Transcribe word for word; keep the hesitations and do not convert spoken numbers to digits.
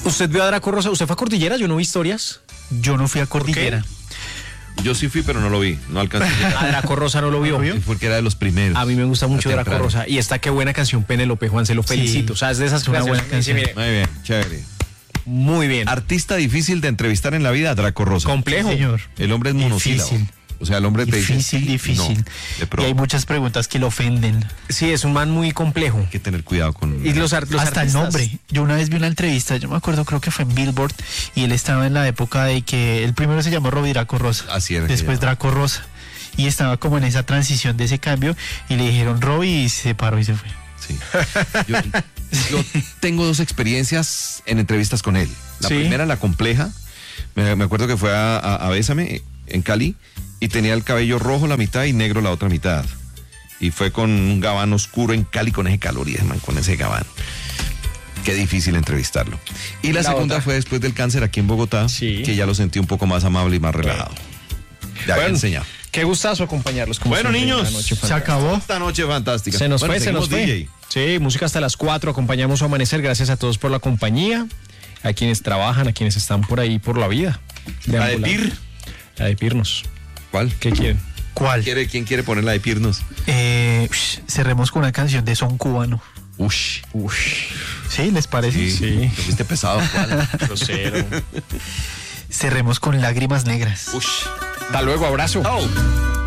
¿Usted vio a Draco Rosa? ¿Usted fue a Cordillera? Yo no vi historias. Yo no fui a Cordillera. Yo sí fui, pero no lo vi, no alcancé a llegar. A Draco Rosa no lo vio. Porque era de los primeros. A mí me gusta mucho Draco temprano. Rosa. Y esta qué buena canción, Penélope, Juan, se lo felicito. Sí, O sea, es de esas es una canciones buena que dice, canción. mire, Muy bien, chévere. muy bien. Artista difícil de entrevistar en la vida, Draco Rosa. Complejo. Sí, señor. El hombre es monosílabo. Difícil. O sea, el hombre te dice. Difícil, sí, difícil. no, de Y pronto. hay muchas preguntas que lo ofenden. Sí, es un man muy complejo. Hay que tener cuidado con. Y los, ar- los Hasta artistas- el nombre. Yo una vez vi una entrevista, yo me acuerdo, creo que fue en Billboard, y él estaba en la época de que el primero se llamó Robbie Draco Rosa. Así era que Después se llamaba. Draco Rosa. Y estaba como en esa transición de ese cambio, y le dijeron Robbie y se paró y se fue. Sí. Yo, yo tengo dos experiencias en entrevistas con él. La Sí. primera, la compleja. Me, me acuerdo que fue a, a, a Bésame en Cali y tenía el cabello rojo la mitad y negro la otra mitad. Y fue con un gabán oscuro en Cali con ese calor y man, con ese gabán. Qué difícil entrevistarlo. Y la, La segunda otra. fue después del cáncer aquí en Bogotá, Sí. que ya lo sentí un poco más amable y más relajado. Ya había Bueno, enseñado. Qué gustazo acompañarlos. como Bueno, siempre, niños, una noche Se fantástica. acabó. Esta noche fantástica. Se nos Bueno, fue, se nos seguimos, fue. D J. Sí, música hasta las cuatro. Acompañamos su amanecer. Gracias a todos por la compañía. A quienes trabajan, a quienes están por ahí por la vida. La de Deambulando. Pir. La de Pirnos. ¿Cuál? ¿Qué quieren? ¿Cuál? ¿Quiere, ¿Quién quiere poner la de Pirnos? Eh, ush, cerremos con una canción de son cubano. Ush. ¿Sí? ¿Les parece? Sí. Te fuiste pesado. ¿Cuál? Grosero. Cerremos con Lágrimas Negras. Ush. Hasta luego, abrazo. Chao.